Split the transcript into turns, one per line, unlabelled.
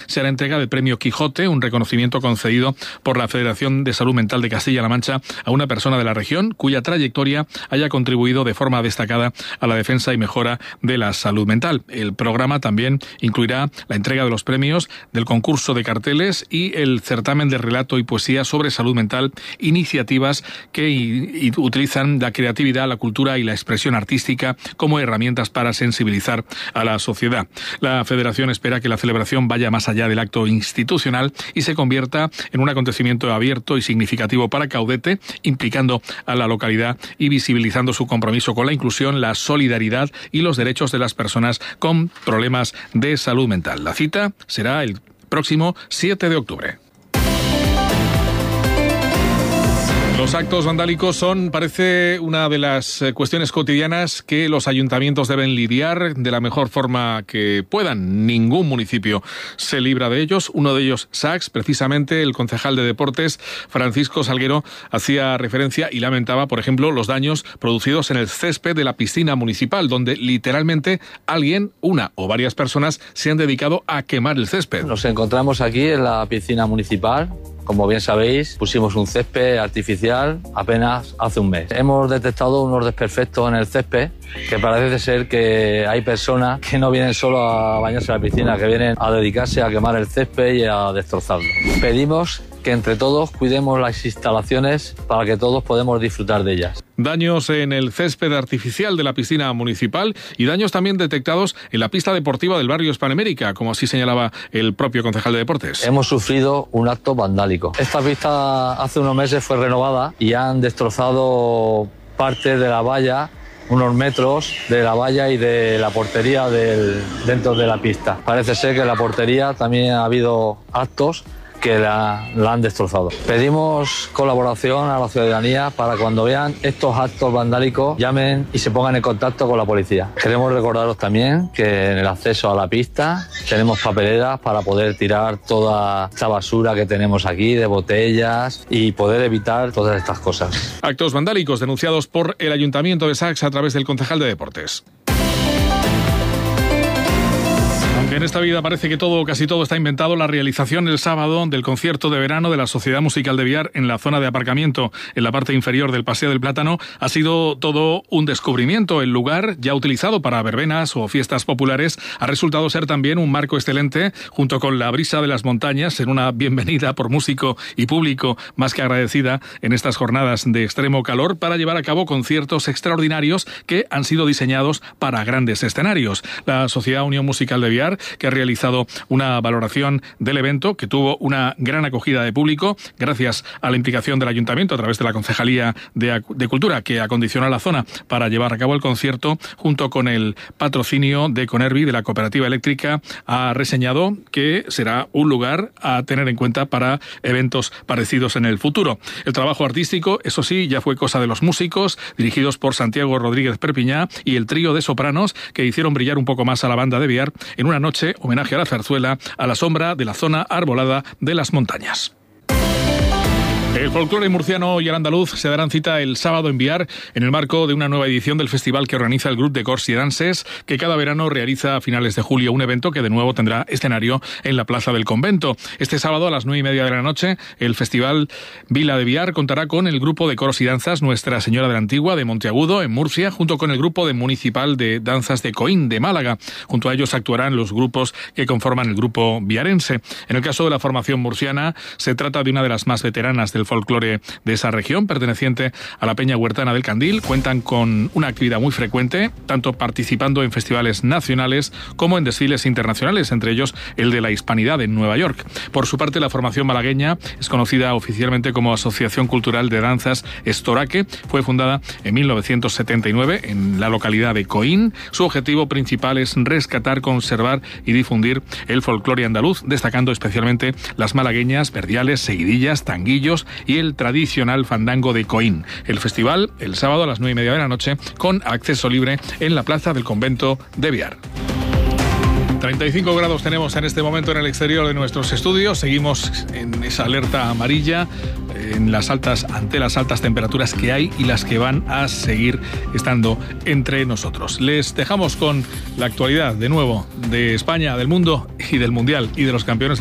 se hará entrega del Premio Quijote, un reconocimiento concedido por la Federación de Salud Mental de Castilla-La Mancha a una persona de la región cuya trayectoria haya contribuido de forma destacada a la defensa y mejora de la salud mental. El programa también incluirá la entrega de los premios del concurso de carteles y el certamen de relato y poesía sobre salud mental, iniciativas que utilizan la creatividad, la cultura y la expresión artística como herramientas para sensibilizar a la sociedad. La Federación espera que la celebración vaya más allá del acto institucional y se convierta en un acontecimiento abierto y significativo para Caudete, implicando a la localidad y visibilizando su compromiso con la inclusión, la solidaridad y los derechos de las personas con problemas de salud mental. La cita será el próximo 7 de octubre. Los actos vandálicos parece una de las cuestiones cotidianas que los ayuntamientos deben lidiar de la mejor forma que puedan. Ningún municipio se libra de ellos. Uno de ellos, Sax, precisamente el concejal de Deportes, Francisco Salguero, hacía referencia y lamentaba, por ejemplo, los daños producidos en el césped de la piscina municipal, donde literalmente alguien, una o varias personas, se han dedicado a quemar el césped.
Nos encontramos aquí en la piscina municipal. Como bien sabéis, pusimos un césped artificial apenas hace un mes. Hemos detectado unos desperfectos en el césped, que parece ser que hay personas que no vienen solo a bañarse en la piscina, que vienen a dedicarse a quemar el césped y a destrozarlo. Pedimos que entre todos cuidemos las instalaciones para que todos podamos disfrutar de ellas.
Daños en el césped artificial de la piscina municipal y daños también detectados en la pista deportiva del barrio Hispanoamérica, como así señalaba el propio concejal de Deportes.
Hemos sufrido un acto vandálico. Esta pista hace unos meses fue renovada y han destrozado parte de la valla, unos metros de la valla y de la portería dentro de la pista. Parece ser que en la portería también ha habido actos que la han destrozado. Pedimos colaboración a la ciudadanía para cuando vean estos actos vandálicos llamen y se pongan en contacto con la policía. Queremos recordaros también que en el acceso a la pista tenemos papeleras para poder tirar toda esta basura que tenemos aquí de botellas y poder evitar todas estas cosas.
Actos vandálicos denunciados por el Ayuntamiento de Sax a través del concejal de Deportes. En esta vida parece que casi todo está inventado. La realización el sábado del concierto de verano de la Sociedad Musical de Biar en la zona de aparcamiento en la parte inferior del Paseo del Plátano ha sido todo un descubrimiento. El lugar, ya utilizado para verbenas o fiestas populares, ha resultado ser también un marco excelente, junto con la brisa de las montañas, en una bienvenida por músico y público más que agradecida en estas jornadas de extremo calor para llevar a cabo conciertos extraordinarios que han sido diseñados para grandes escenarios. La Sociedad Unión Musical de Biar, que ha realizado una valoración del evento que tuvo una gran acogida de público gracias a la implicación del Ayuntamiento a través de la Concejalía de Cultura, que acondiciona la zona para llevar a cabo el concierto, junto con el patrocinio de Conervi, de la Cooperativa Eléctrica. Ha reseñado que será un lugar a tener en cuenta para eventos parecidos en el futuro. El trabajo artístico, eso sí, ya fue cosa de los músicos, dirigidos por Santiago Rodríguez Perpiñá y el trío de sopranos, que hicieron brillar un poco más a la banda de Biar en una noche homenaje a la zarzuela a la sombra de la zona arbolada de las montañas. El folclore murciano y el andaluz se darán cita el sábado en Biar en el marco de una nueva edición del festival que organiza el Grup de Cors i Danses, que cada verano realiza a finales de julio un evento que de nuevo tendrá escenario en la Plaza del Convento. Este sábado a las 9:30 de la noche el festival Vila de Biar contará con el grupo de coros y danzas Nuestra Señora de la Antigua de Monteagudo en Murcia, junto con el grupo municipal de danzas de Coín de Málaga. Junto a ellos actuarán los grupos que conforman el grupo biarense. En el caso de la formación murciana, se trata de una de las más veteranas del folclore de esa región, perteneciente a la Peña Huertana del Candil. Cuentan con una actividad muy frecuente, tanto participando en festivales nacionales como en desfiles internacionales, entre ellos el de la Hispanidad en Nueva York. Por su parte, la formación malagueña es conocida oficialmente como Asociación Cultural de Danzas Estoraque. Fue fundada en 1979 en la localidad de Coín. Su objetivo principal es rescatar, conservar y difundir el folclore andaluz, destacando especialmente las malagueñas, verdiales, seguidillas, tanguillos y el tradicional fandango de Coín. El festival, el sábado a las 9:30 de la noche, con acceso libre en la Plaza del Convento de Biar. 35 grados tenemos en este momento en el exterior de nuestros estudios. Seguimos en esa alerta amarilla ante las altas temperaturas que hay y las que van a seguir estando entre nosotros. Les dejamos con la actualidad de nuevo de España, del mundo y del Mundial y de los campeones